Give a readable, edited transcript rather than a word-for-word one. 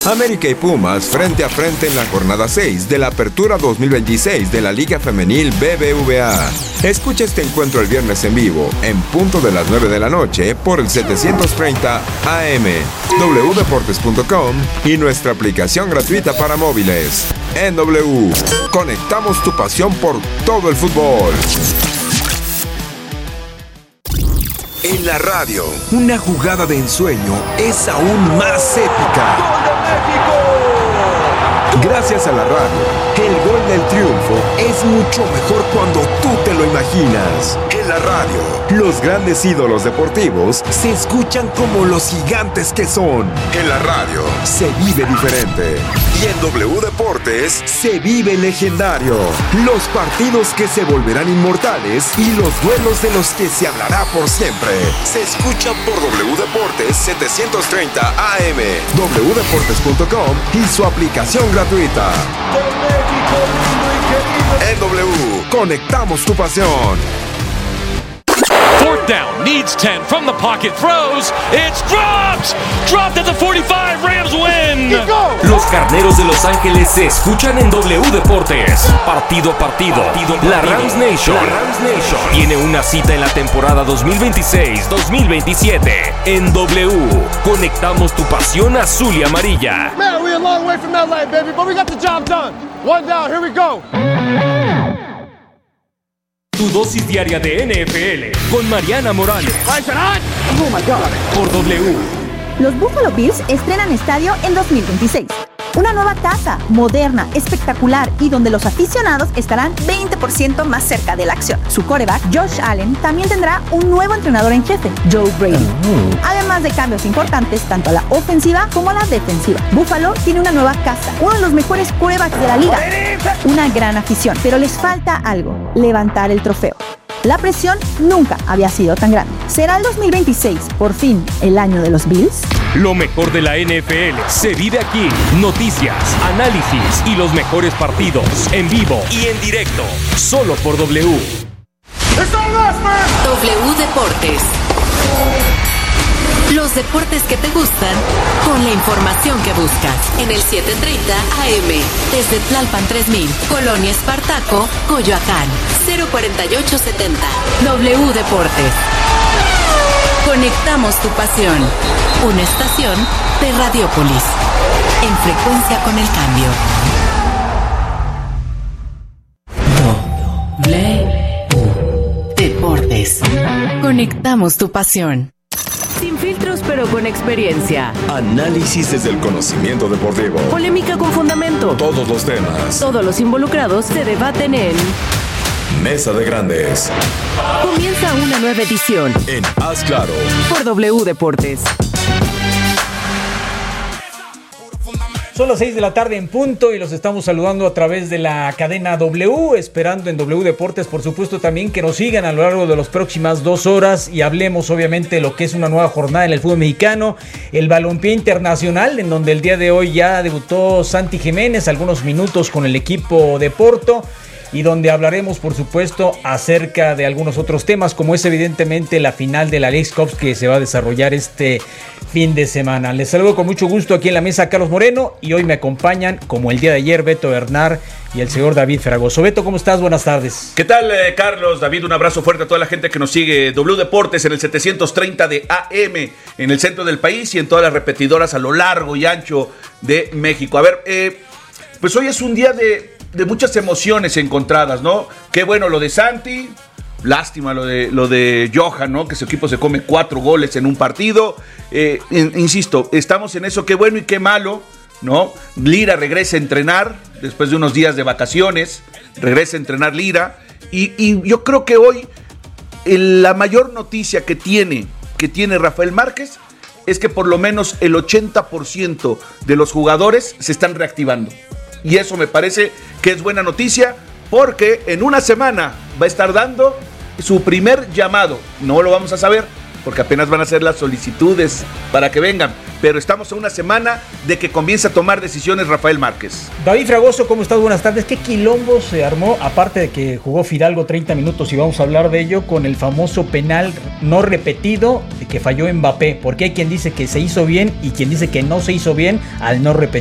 América y Pumas frente a frente en la jornada 6 de la Apertura 2026 de la Liga Femenil BBVA. Escucha este encuentro el viernes en vivo, en punto de las 9 de la noche, por el 730 AM, wdeportes.com y nuestra aplicación gratuita para móviles. En W, conectamos tu pasión por todo el fútbol. En la radio, una jugada de ensueño es aún más épica. ¡Gol de México! Gracias a la radio, el gol del triunfo es mucho mejor cuando tú te lo imaginas. En la radio, los grandes ídolos deportivos se escuchan como los gigantes que son. En la radio, se vive diferente. Y en W Deportes, se vive legendario. Los partidos que se volverán inmortales y los duelos de los que se hablará por siempre. Se escucha por W Deportes 730 AM, wdeportes.com y su aplicación gratuita. En W, conectamos tu pasión. Fourth down, needs 10 from the pocket, throws, it's dropped! Dropped at the 45, Rams win! Los Carneros de Los Ángeles se escuchan en W Deportes. Partido a partido. La Rams Nation tiene una cita en la temporada 2026-2027. En W, conectamos tu pasión azul y amarilla. Man, we're a long way from that line, baby, but we got the job done. One down, here we go. Tu dosis diaria de NFL con Mariana Morales. Oh my God. Por W. Los Buffalo Bills estrenan estadio en 2026. Una nueva casa, moderna, espectacular y donde los aficionados estarán 20% más cerca de la acción. Su quarterback, Josh Allen, también tendrá un nuevo entrenador en jefe, Joe Brady. Además de cambios importantes tanto a la ofensiva como a la defensiva. Buffalo tiene una nueva casa, uno de los mejores quarterbacks de la liga. Una gran afición, pero les falta algo: levantar el trofeo. La presión nunca había sido tan grande. ¿Será el 2026, por fin, el año de los Bills? Lo mejor de la NFL se vive aquí. Noticias, análisis y los mejores partidos en vivo y en directo. Solo por W. W Deportes. Los deportes que te gustan con la información que buscas. En el 730 AM. Desde Tlalpan 3000. Colonia Espartaco, Coyoacán. 04870. W Deportes. Conectamos tu pasión. Una estación de Radiópolis. En frecuencia con el cambio. W Deportes. Conectamos tu pasión. Sin filtros pero con experiencia. Análisis desde el conocimiento deportivo. Polémica con fundamento. Todos los temas. Todos los involucrados se debaten en Mesa de Grandes. Comienza una nueva edición En Haz Claro. por W Deportes. Son las 6 de la tarde en punto y los estamos saludando a través de la cadena W, esperando en W Deportes, por supuesto, también que nos sigan a lo largo de las próximas 2 horas y hablemos obviamente de lo que es una nueva jornada en el fútbol mexicano, el balompié internacional, en donde el día de hoy ya debutó Santi Jiménez algunos minutos con el equipo de Porto, y donde hablaremos, por supuesto, acerca de algunos otros temas, como es evidentemente la final de la Leagues Cup que se va a desarrollar este fin de semana. Les saludo con mucho gusto aquí en la mesa a Carlos Moreno, y hoy me acompañan, como el día de ayer, Beto Bernard y el señor David Fragoso. Beto, ¿cómo estás? Buenas tardes. ¿Qué tal, Carlos? David, un abrazo fuerte a toda la gente que nos sigue. W Deportes en el 730 de AM, en el centro del país y en todas las repetidoras a lo largo y ancho de México. A ver, pues hoy es un día de muchas emociones encontradas, ¿no? Qué bueno lo de Santi, lástima lo de Johan, ¿no? Que su equipo se come 4 goles en un partido. Insisto, estamos en eso, qué bueno y qué malo, ¿no? Lira regresa a entrenar después de unos días de vacaciones, regresa a entrenar Lira, y yo creo que hoy la mayor noticia que tiene Rafael Márquez es que por lo menos el 80% de los jugadores se están reactivando. Y eso me parece que es buena noticia, porque en una semana va a estar dando su primer llamado. No lo vamos a saber porque apenas van a hacer las solicitudes para que vengan. Pero estamos a una semana de que comience a tomar decisiones Rafael Márquez. David Fragoso, ¿cómo estás? Buenas tardes. ¿Qué quilombo se armó? Aparte de que jugó Fidalgo 30 minutos y vamos a hablar de ello, con el famoso penal no repetido que falló Mbappé. Porque hay quien dice que se hizo bien y quien dice que no se hizo bien al no repetir.